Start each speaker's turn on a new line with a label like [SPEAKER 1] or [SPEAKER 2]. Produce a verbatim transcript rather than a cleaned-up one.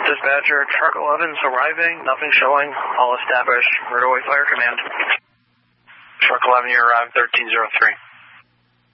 [SPEAKER 1] Dispatcher, Truck eleven's arriving, nothing showing, all established, right away fire command.
[SPEAKER 2] Truck eleven, you arrived thirteen oh three.